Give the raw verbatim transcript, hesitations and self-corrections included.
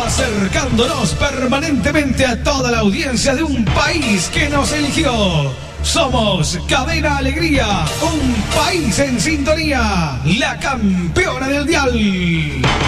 acercándonos permanentemente a toda la audiencia de un país que nos eligió. Somos Cadena Alegría, un país en sintonía, la campeona del dial.